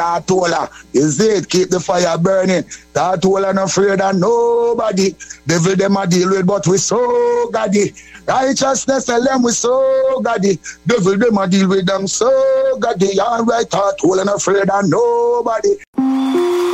Tatola, is it? Keep the fire burning. Tatola not afraid of nobody. Devil them a deal with, but we so godly. Righteousness tell them we so godly. Devil them a deal with them so godly. Alright, Tatola not afraid of nobody.